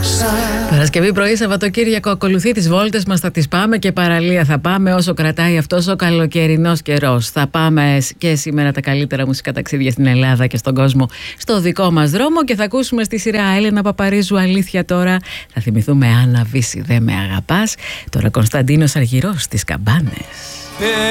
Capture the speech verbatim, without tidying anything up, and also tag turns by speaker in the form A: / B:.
A: Παρασκευή πρωί, Σαββατοκύριακο, ακολουθεί τις βόλτες μας, θα τις πάμε και παραλία θα πάμε όσο κρατάει αυτός ο καλοκαιρινός καιρός. Θα πάμε και σήμερα τα καλύτερα μουσικά ταξίδια στην Ελλάδα και στον κόσμο στο δικό μας δρόμο και θα ακούσουμε στη σειρά Έλενα Παπαρίζου Αλήθεια τώρα. Θα θυμηθούμε Άννα Βύση, Δε με αγαπάς. Τώρα Κωνσταντίνος Αργυρός στις Καμπάνες.